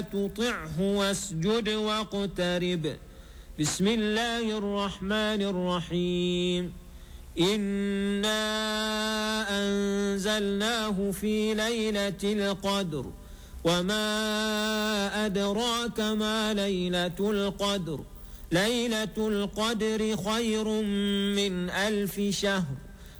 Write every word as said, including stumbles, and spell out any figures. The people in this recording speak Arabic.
تطعه واسجد واقترب. بسم الله الرحمن الرحيم. إنا أنزلناه في ليلة القدر وما أدراك ما ليلة القدر. ليلة القدر خير من ألف شهر